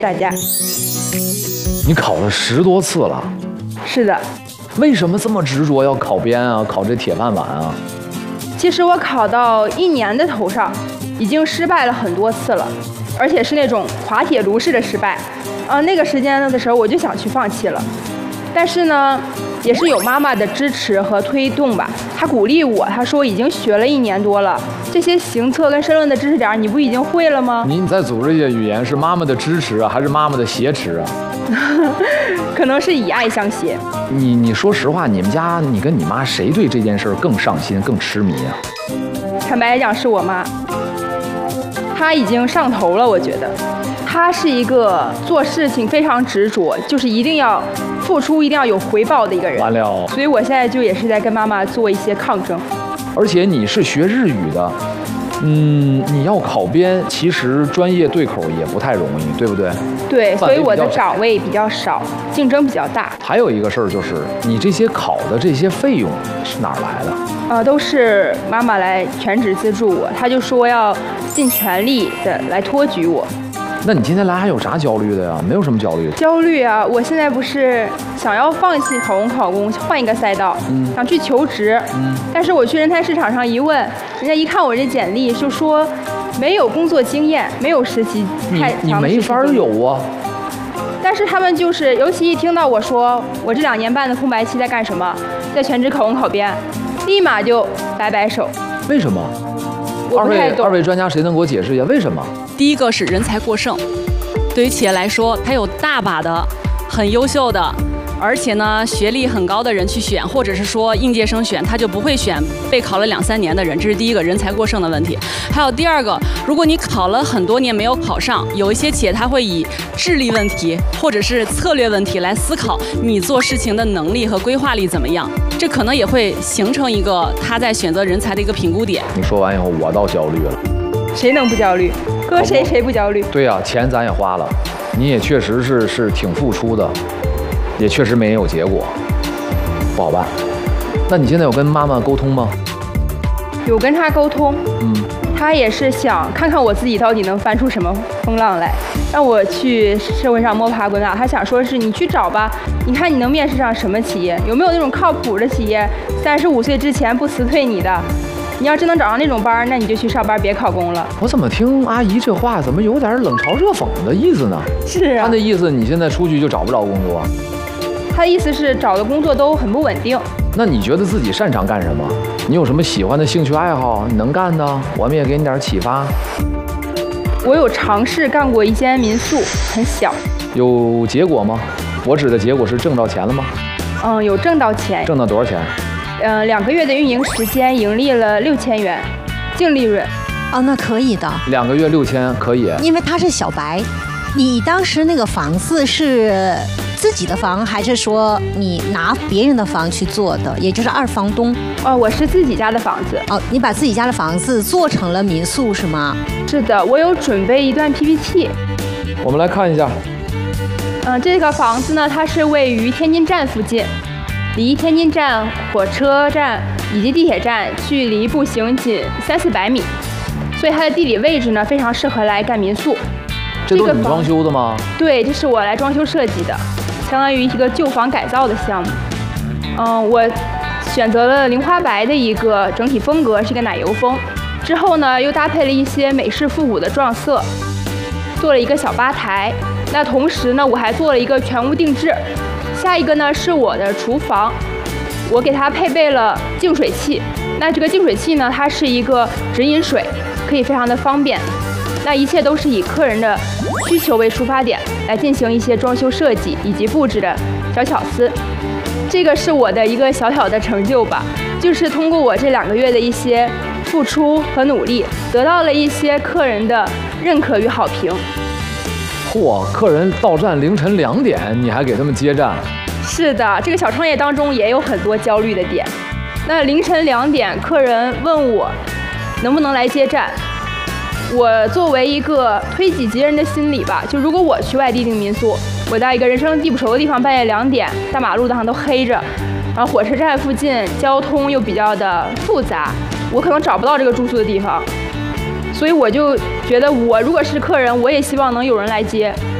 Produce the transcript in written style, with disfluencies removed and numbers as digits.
大家。 你考了10多次了？ 是的。 为什么这么执着要考编啊？考这铁饭碗啊？ 其实我考到1年的头上，已经失败了很多次了，而且是那种滑铁卢式的失败。那个时间的时候我就想去放弃了，但是呢，也是有妈妈的支持和推动吧。她鼓励我，她说已经学了1年多了，这些行测跟申论的知识点你不已经会了吗？ 你在组织这些语言是妈妈的支持啊，还是妈妈的挟持啊？ 可能是以爱相挟。 你说实话，你们家你跟你妈谁对这件事更上心、更痴迷啊？ 坦白来讲，是我妈，她已经上头了。我觉得，她是一个做事情非常执着，就是一定要付出，一定要有回报的一个人。 完了， 所以我现在就也是在跟妈妈做一些抗争。 而且你是学日语的。你要考编，其实专业对口也不太容易，对不对？ 对，所以我的岗位比较少，竞争比较大。 还有一个事儿就是，你这些考的这些费用是哪儿来的？ 都是妈妈来全职资助我，她就说要尽全力的来托举我。 那你今天来还有啥焦虑的呀？没有什么焦虑。 焦虑啊！我现在不是想要放弃考公考公，换一个赛道，想去求职。但是我去人才市场上一问，人家一看我这简历，就说没有工作经验，没有实习太你没法有啊。 但是他们就是，尤其一听到我说我这2年半的空白期在干什么，在全职考公考编，立马就摆摆手。 为什么？二位专家谁能给我解释一下为什么？ 第一个是人才过剩，对于企业来说，它有大把的很优秀的，而且呢学历很高的人去选，或者是说应届生选，他就不会选备考了2、3年的人，这是第一个人才过剩的问题。还有第二个，如果你考了很多年没有考上，有一些企业他会以智力问题或者是策略问题来思考你做事情的能力和规划力怎么样，这可能也会形成一个他在选择人才的一个评估点。 你说完以后，我倒焦虑了。 谁能不焦虑？搁谁不焦虑？ 对呀，钱咱也花了，你也确实是挺付出的，也确实没有结果，不好办。那你现在有跟妈妈沟通吗？ 有跟她沟通，她也是想看看我自己到底能翻出什么风浪来，让我去社会上摸爬滚打。她想说是你去找吧，你看你能面试上什么企业，有没有那种靠谱的企业，35岁之前不辞退你的。你要真能找上那种班，那你就去上班，别考公了。 我怎么听阿姨这话，怎么有点冷嘲热讽的意思呢？ 是啊， 她的意思你现在出去就找不着工作。 她的意思是找的工作都很不稳定。 那你觉得自己擅长干什么？你有什么喜欢的兴趣爱好？你能干的，我们也给你点启发。 我有尝试干过一间民宿，很小。 有结果吗？我指的结果是挣到钱了吗？ 有挣到钱。 挣到多少钱 ？2个月的运营时间，盈利了6000元，净利润。 那可以的。 2个月6000可以。 因为他是小白，你当时那个房子是自己的房，还是说你拿别人的房去做的，也就是二房东？ 我是自己家的房子。 你把自己家的房子做成了民宿是吗？ 是的，我有准备一段 PPT。 我们来看一下。 这个房子呢，它是位于天津站附近。离天津站、火车站以及地铁站距离步行仅300-400米，所以它的地理位置呢非常适合来干民宿。 这都是你装修的吗？ 对，这是我来装修设计的，相当于一个旧房改造的项目。我选择了菱花白的一个整体风格，是一个奶油风。之后呢，又搭配了一些美式复古的撞色，做了一个小吧台。那同时呢，我还做了一个全屋定制。下一个呢是我的厨房，我给它配备了净水器。那这个净水器呢，它是一个直饮水，可以非常的方便。那一切都是以客人的需求为出发点来进行一些装修设计以及布置的小巧思。这个是我的一个小小的成就吧，就是通过我这2个月的一些付出和努力，得到了一些客人的认可与好评。 嚯，客人到站凌晨2点，你还给他们接站？ 是的，这个小创业当中也有很多焦虑的点。那凌晨2点，客人问我能不能来接站，我作为一个推己及人的心理吧，就如果我去外地订民宿，我到一个人生地不熟的地方，半夜2点，大马路上都黑着，然后火车站附近交通又比较的复杂，我可能找不到这个住宿的地方。所以我就觉得，我如果是客人，我也希望能有人来接。